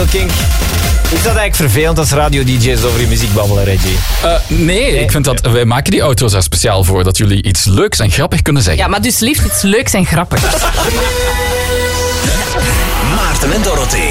Milkink. Is dat eigenlijk vervelend als radio-dj's over je muziek babbelen, Reggie? Nee, ik vind dat wij maken die auto's daar speciaal voor. Dat jullie iets leuks en grappig kunnen zeggen. Ja, maar dus liefst iets leuks en grappigs. Maarten en Dorothee.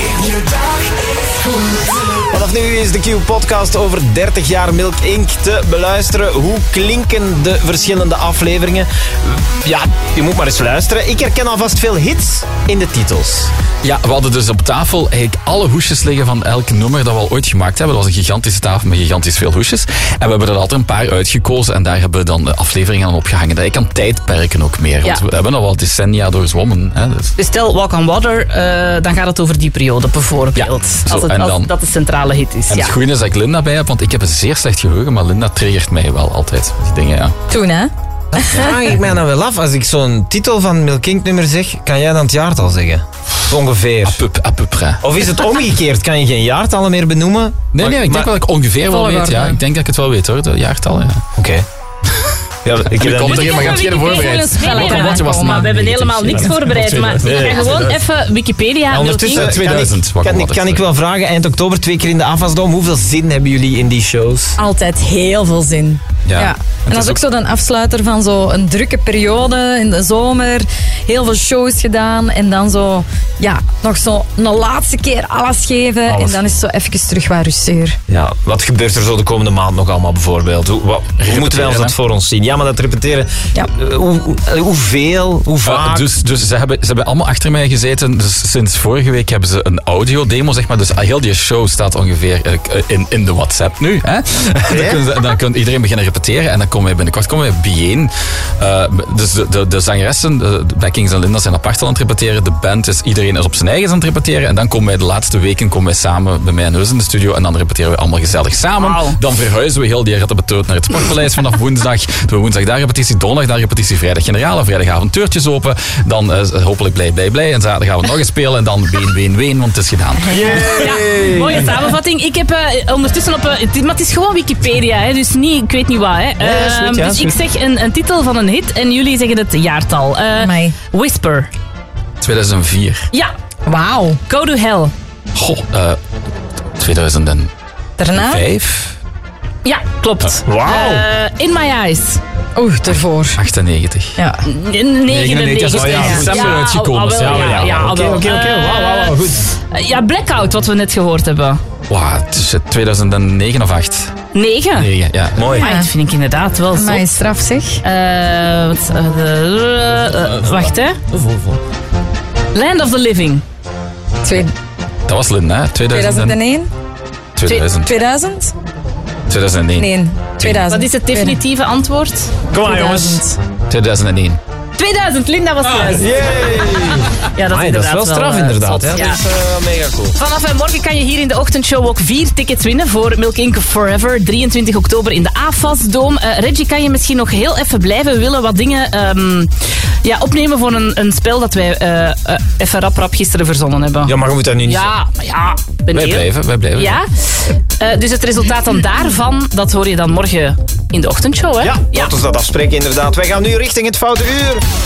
Vanaf nu is de Q-podcast over 30 jaar Milk Inc. te beluisteren. Hoe klinken de verschillende afleveringen? Ja, je moet maar eens luisteren. Ik herken alvast veel hits in de titels. Ja, we hadden dus op tafel eigenlijk alle hoesjes liggen van elk nummer dat we al ooit gemaakt hebben. Dat was een gigantische tafel met gigantisch veel hoesjes. En we hebben er altijd een paar uitgekozen en daar hebben we dan de afleveringen aan opgehangen. Dat kan tijdperken ook meer, want we hebben al wat decennia doorzwommen. Hè, Dus stel Walk on Water, dan gaat het over die periode bijvoorbeeld. Ja, als dat de centrale hit is. En het goede is dat ik Linda bij heb, want ik heb een zeer slecht geheugen, maar Linda triggert mij wel altijd. Die dingen, ja. Toen, hè? Ja, ik mij dan wel af. Als ik zo'n titel van Milk Inc. nummer zeg, kan jij dan het jaartal zeggen? Ongeveer. À peu près. Of is het omgekeerd? Kan je geen jaartallen meer benoemen? Nee, ik denk wel dat ik ongeveer wel weet. Ja. Ik denk dat ik het wel weet hoor, de jaartallen. Ja. Oké. Ja, ik heb komt erin, maar je hebt geen voorbereid. We hebben helemaal niks voorbereid, maar ik ga gewoon even Wikipedia. Ondertussen 2000. Kan ik wel vragen, eind oktober 2 keer in de afwasdom, hoeveel zin hebben jullie in die shows? Altijd heel veel zin. Ja. En dat is ook zo een afsluiter van zo'n drukke periode in de zomer. Heel veel shows gedaan en dan zo, ja, nog zo een laatste keer alles geven. En dan is het zo even terug wat rustiger. Ja, wat gebeurt er zo de komende maand nog allemaal bijvoorbeeld? Hoe moeten wij ons dat voor ons zien? Ja, maar dat repeteren, hoeveel, hoe vaak? Dus ze hebben allemaal achter mij gezeten. Dus sinds vorige week hebben ze een audiodemo, zeg maar. Dus heel die show staat ongeveer in de WhatsApp nu. Hè? Dan kan iedereen beginnen repeteren en dan komen wij binnenkort bijeen. Dus de zangeressen, de Beckings en Linda zijn apart aan het repeteren. De band iedereen is op zijn eigen aan het repeteren. En dan komen wij de laatste weken samen bij mij in huis in de studio. En dan repeteren we allemaal gezellig samen. Wow. Dan verhuizen we heel die rattenbetoot naar het Sportpaleis vanaf woensdag. Doen we woensdag daar repetitie, donderdag daar repetitie, vrijdag generale, vrijdagavond deurtjes open. Dan hopelijk blij. En zaterdag gaan we nog eens spelen. En dan ween, want het is gedaan. Ja, mooie samenvatting. Ik heb ondertussen maar het is gewoon Wikipedia, hè, dus ik weet niet wat. Hè. Dus ik zeg een titel van een hit en jullie zeggen het jaartal. Whisper. 2004. Ja. Wauw. Go to Hell. Goh, 2005. Daarna? Ja, klopt. Wauw. In My Eyes. Ervoor. 98. Ja. 99. Oh ja, december uitgekomen. Oké. Wauw, goed. Ja, Blackout, wat we net gehoord hebben. Wauw, tussen 2009 of 8? 9? 9, ja. Mooi. Dat vind ik inderdaad wel zo. Mijn straf, zeg. Wacht, hè. Land of the Living. Dat was Linda, hè? 2001? 2000? 2001. Nee, 2000. Wat is het definitieve antwoord? Kom maar, jongens. 2001. 2000, Linda was juist. Ja, dat is wel straf, inderdaad. Ja. Dat is mega cool. Vanaf morgen kan je hier in de ochtendshow ook 4 tickets winnen voor Milk Inc. Forever. 23 oktober in de AFAS-doom. Reggie, kan je misschien nog heel even blijven? We willen wat dingen opnemen voor een spel dat wij even rap gisteren verzonnen hebben. Ja, maar je moet dat nu niet Wij blijven. Ja? Dus het resultaat dan daarvan, dat hoor je dan morgen in de ochtendshow, hè? Ja, laten we dat afspreken inderdaad. Wij gaan nu richting het Foute Uur.